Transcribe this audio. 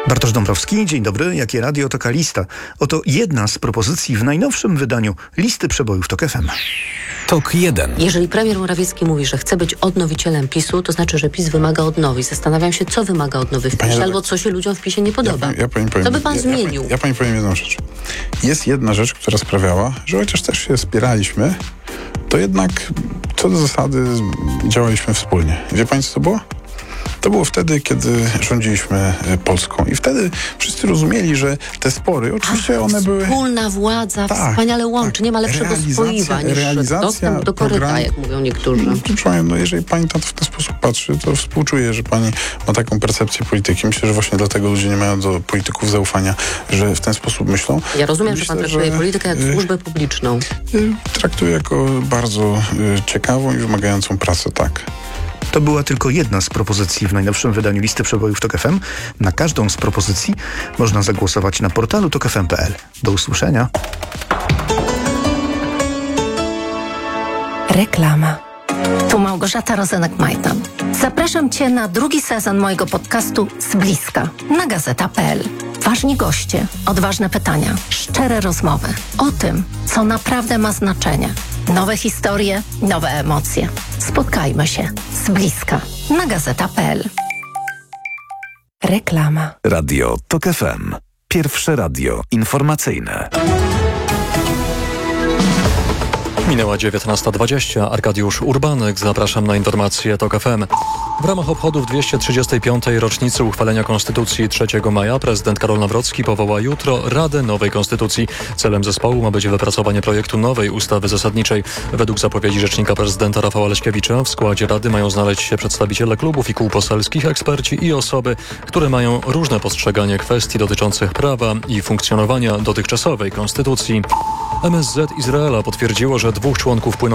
Bartosz Dąbrowski, dzień dobry. Jakie radio, taka lista. Oto jedna z propozycji w najnowszym wydaniu listy przebojów TOK FM. TOK 1. Jeżeli premier Morawiecki mówi, że chce być odnowicielem PiS-u, to znaczy, że PiS wymaga odnowy. Zastanawiam się, co wymaga odnowy w PiS-ie, albo co się ludziom w PiS-ie nie podoba. To by pan zmienił. Ja pani powiem jedną rzecz. Jest jedna rzecz, która sprawiała, że chociaż też się spieraliśmy, to jednak co do zasady działaliśmy wspólnie. Wie pani, co to było? To było wtedy, kiedy rządziliśmy Polską. I wtedy wszyscy rozumieli, że te spory, oczywiście one były... Wspólna władza wspaniale łączy. Nie ma lepszego spoiwa niż dostęp do koryta, jak mówią niektórzy. Jeżeli pani w ten sposób patrzy, to współczuję, że pani ma taką percepcję polityki. Myślę, że właśnie dlatego ludzie nie mają do polityków zaufania, że w ten sposób myślą. Ja rozumiem, że pan traktuje politykę jak służbę publiczną. Traktuję jako bardzo ciekawą i wymagającą pracę, tak. To była tylko jedna z propozycji w najnowszym wydaniu listy przebojów TOK FM. Na każdą z propozycji można zagłosować na portalu tokfm.pl. Do usłyszenia. Reklama. Tu Małgorzata Rozenek-Majdan. Zapraszam Cię na drugi sezon mojego podcastu Z bliska na gazeta.pl. Ważni goście, odważne pytania, szczere rozmowy o tym, co naprawdę ma znaczenie. Nowe historie, nowe emocje. Spotkajmy się z bliska na gazeta.pl. Reklama. Radio TOK FM. Pierwsze radio informacyjne. Minęła 19:20. Arkadiusz Urbanek. Zapraszam na informacje TOK FM. W ramach obchodów 235. rocznicy uchwalenia Konstytucji 3 maja prezydent Karol Nawrocki powoła jutro Radę Nowej Konstytucji. Celem zespołu ma być wypracowanie projektu nowej ustawy zasadniczej. Według zapowiedzi rzecznika prezydenta Rafała Leśkiewicza w składzie Rady mają znaleźć się przedstawiciele klubów i kół poselskich, eksperci i osoby, które mają różne postrzeganie kwestii dotyczących prawa i funkcjonowania dotychczasowej Konstytucji. MSZ Izraela potwierdziło, że 2 członków